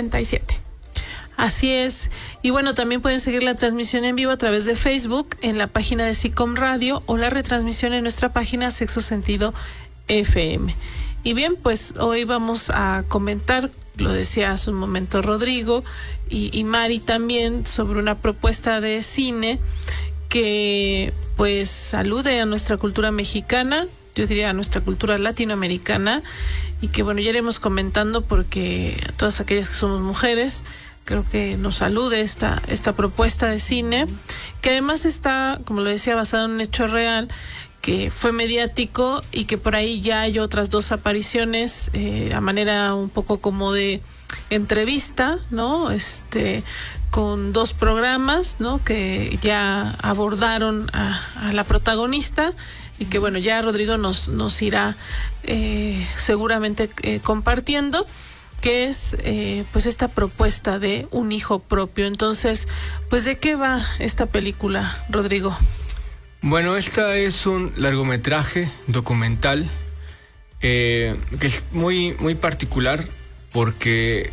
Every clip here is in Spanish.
67. Así es. Y bueno, también pueden seguir la transmisión en vivo a través de Facebook, en la página de SICOM Radio, o la retransmisión en nuestra página Sexo Sentido FM. Y bien, pues hoy vamos a comentar, lo decía hace un momento Rodrigo y Mari también, sobre una propuesta de cine que pues alude a nuestra cultura mexicana, yo diría a nuestra cultura latinoamericana, y que bueno, ya iremos comentando porque a todas aquellas que somos mujeres, creo que nos alude esta propuesta de cine, que además está, como lo decía, basada en un hecho real, que fue mediático y que por ahí ya hay otras dos apariciones a manera un poco como de entrevista, ¿no? Con dos programas, ¿no? Que ya abordaron a la protagonista y que bueno, ya Rodrigo nos irá seguramente compartiendo, que es pues esta propuesta de un hijo propio. Entonces, pues ¿de qué va esta película, Rodrigo? Bueno, esta es un largometraje documental que es muy, muy particular porque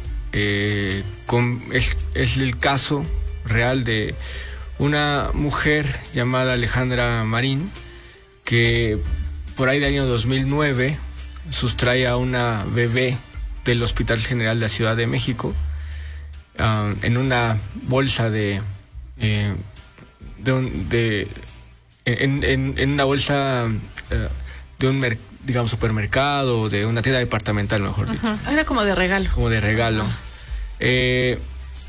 es el caso real de una mujer llamada Alejandra Marín, que por ahí del año 2009 sustrae a una bebé del Hospital General de la Ciudad de México en una bolsa en una bolsa de un digamos supermercado, de una tienda departamental, mejor dicho. Era como de regalo. Como de regalo. Y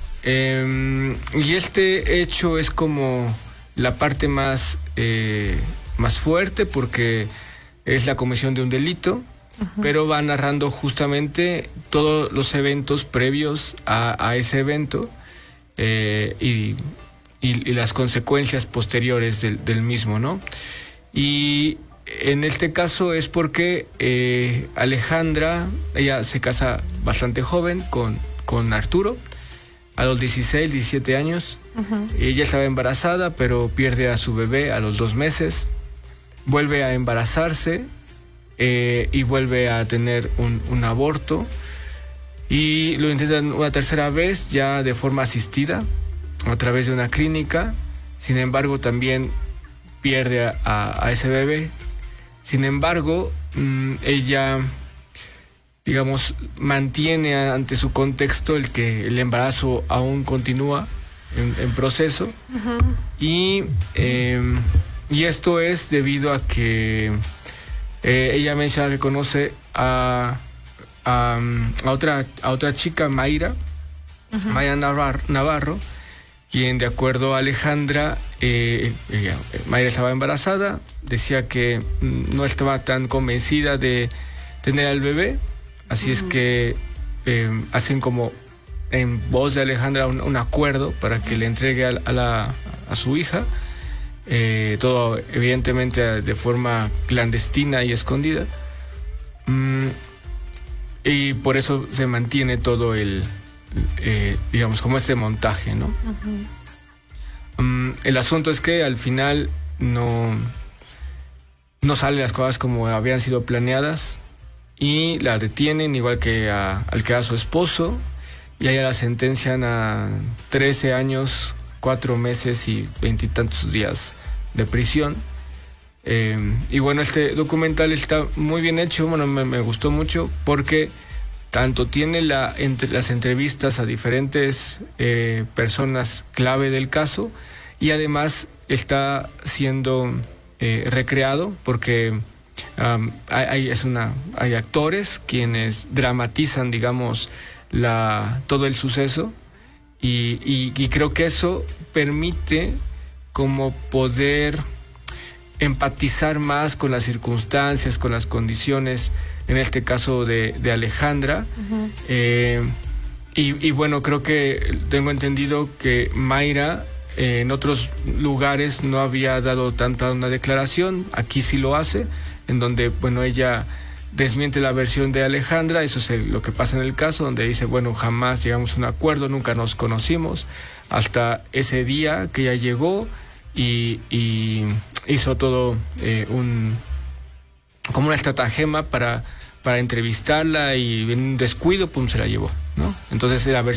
este hecho es como la parte más fuerte porque es la comisión de un delito, pero va narrando justamente todos los eventos previos a ese evento y las consecuencias posteriores del mismo, ¿no? Y en este caso es porque Alejandra, ella se casa bastante joven con Arturo, a los 16, 17 años. Ella estaba embarazada, pero pierde a su bebé a los 2 meses. Vuelve a embarazarse y vuelve a tener un aborto. Y lo intentan una tercera vez, ya de forma asistida, a través de una clínica. Sin embargo, también pierde a ese bebé. Sin embargo, ella, digamos, mantiene ante su contexto el que el embarazo aún continúa en proceso. Y esto es debido a que ella menciona que conoce a otra chica, Mayra Navarro, quien, de acuerdo a Alejandra, Mayra estaba embarazada, decía que no estaba tan convencida de tener al bebé, así es que hacen como en voz de Alejandra un acuerdo para que le entregue a su hija, todo evidentemente de forma clandestina y escondida, y por eso se mantiene todo digamos, como este montaje, ¿no? El asunto es que al final no salen las cosas como habían sido planeadas y la detienen, igual que al que era su esposo, y a ella la sentencian a 13 años, 4 meses y 20 y tantos días de prisión. Y bueno, este documental está muy bien hecho, bueno, me gustó mucho porque tanto tiene las entrevistas a diferentes personas clave del caso, y además está siendo recreado porque hay actores quienes dramatizan, digamos, todo el suceso, y creo que eso permite como poder empatizar más con las circunstancias, con las condiciones, en este caso de Alejandra. Y bueno, creo que tengo entendido que Mayra en otros lugares no había dado tanta una declaración, aquí sí lo hace, en donde, bueno, ella desmiente la versión de Alejandra. Eso es lo que pasa en el caso, donde dice, bueno, jamás llegamos a un acuerdo, nunca nos conocimos, hasta ese día que ella llegó y hizo todo como una estratagema para entrevistarla, y en un descuido, pum, se la llevó, ¿no? Entonces la versión